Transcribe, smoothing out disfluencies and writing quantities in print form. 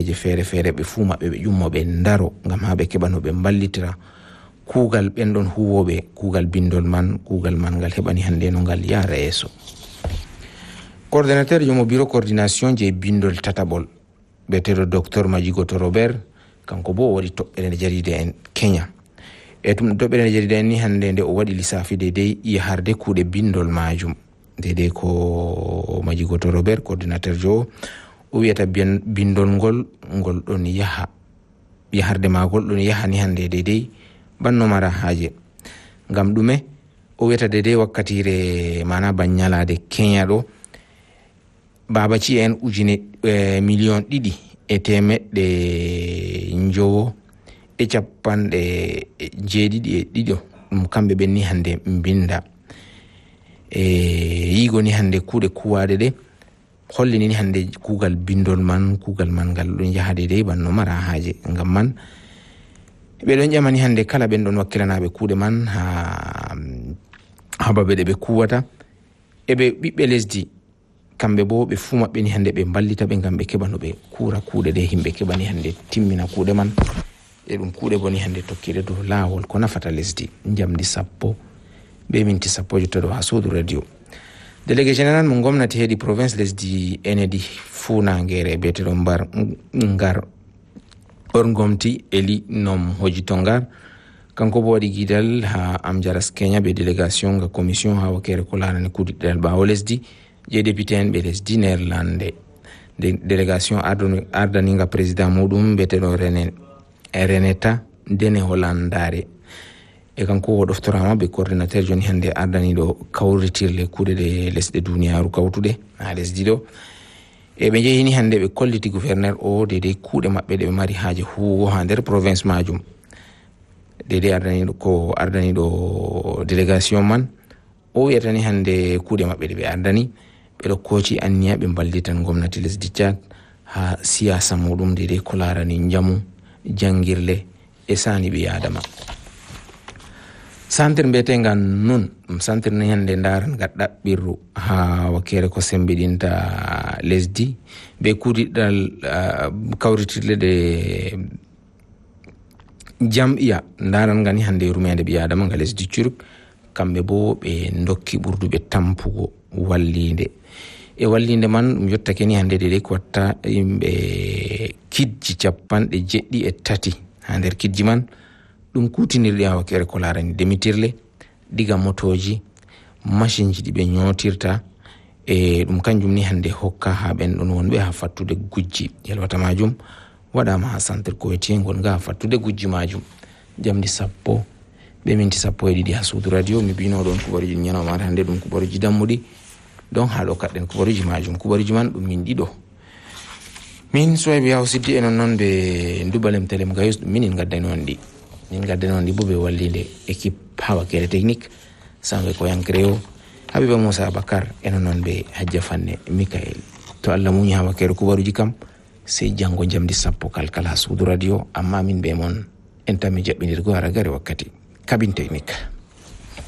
nokkuje feere ɓe fuu maɓɓe ɓe ƴummoɓe ndaro ngam ha ɓe keɓa no ɓe mballitira kuugal ɓenɗon huwoɓe kuugal bindol man kuugal man ngal heɓani hannde no ngal yara yeeso. Coordinateur jomo bureau coordination je bindol tataɓol biyeteɗo docteur Majigoto Robert kanko bo o waɗi toɓɓere nde jarida en Kenya e tum toɓɓere nde jarida en ni hannde nde o waɗi lissafi dedei yaharde kuuɗe bindol majum dedei ko Majigoto Robert coordinateur jo o wiyata bindol ngol ɗon yaharde magol ɗon yahani hannde dedei banno mara haaje ngam ɗume o wiyata dedei wakkatire mana banyalade Kenya ɗo babaci en ujune million 2.9 ɗum kamɓe ɓen ni hannde mbinda yigo ni hannde kuuɗe kuwade ɗe hollini ni hannde kuugal bindol man kuugal man ngal ɗon yahade de banno mara haaje ngam man ɓe ɗon ƴamani hannde kala ɓen ɗon wakkilanaɓe kuuɗe man ha babe ɗe ɓe kuwata eɓe ɓiɓɓe lesdi kamɓe bo ɓe fuu maɓɓe ni hannde ɓe mballita ɓe ngam ɓe keɓa no ɓe kuura kuuɗe ɗe himɓe keɓani hannde timmina kuuɗe man e ɗum kuuɗe bo ni hannde tokkiɗe dow laawol ko nafata lesdi jamdi 10:10 jotta ɗo ha suudu radio. Délégué général mo gomnati heedi province lesdi enedi funangere biyeteɗo ngar orgomti eli nom hoji tongar kanko bo waɗi guidal ha Amjaras Kenya ɓe délégation nga commission ha wakere ko larani kuuɗiɗɗal ɓawo lesdi je député en ɓe lesdi Néerlande délégation ardaninga président muɗum biyeteɗo Reneta Dene Hollandare e kanko o ɗoftorama ɓe coordinateur joni hannde ardaniɗo kawritirle kuuɗe ɗe lesɗe duniyaru kawtuɗe ha lesdi ɗo e ɓe jehini hannde ɓe kolliti gouverneur o dedei kuuɗe maɓɓe ɗe ɓe mari haaje huuwo ha nder province majum dedei ardaniɗo délégation man o wiyatani hannde kuuɗe maɓɓe ɗe ɓe ardani ɓeɗo koci anniya ɓe ballitan gomnati lesdi Tchad ha siyasa muɗum dedei ko larani jamu jangirle e sani ɓi adama. Santir mbiyetenga nun ɗum santir ni hannde ndaran nga ɗaɓɓirru ha wakkere ko sembiɗinta lesdi be kuuɗiɗɗal kawritirle ɗe jam'iya ndaran nga ni hannde rumede ɓi adama nga lesdi Turk kamɓe bo ɓe dokki ɓurduɓe tampugo wallinde e wallinde man ɗum yottake ni hannde de ko watta yimɓe kidji 93 ha nder kidji man ɗum kutinirɗi ha wakkere ko larani demitirle diga motoji machine ji ɗi ɓe ñotirta e ɗum kanjum ni hannde hokka ha ɓen ɗon wonɓe ha fattude gujji yalwata majum waɗama ha centre koyetien gonga ha fattude gujji majum jamdi 10:2 ha suudu radio mi bino ɗon kubaruji ñanoma hannde ɗum kubaruji dammuɗi don haɗo kaɗɗen kubaruji majum kubaruji man ɗum min ɗiɗo min soyɓe yaw siddi e non ɓe ndubalem telem gayus ɗum min gaddanoon ɗi bo ɓe wallide équipe ha wakkere technique sangue ko yankreo Habiba Moussa Bakar e non ɓe hajja fanne Mikael to Allah muñi ha wakkere kubaruji kam sey jango jamdi 10 kalkala ha suudu radio amma min ɓe mon en tan mi jaɓɓinirgo ara gari wakkati cabine technique.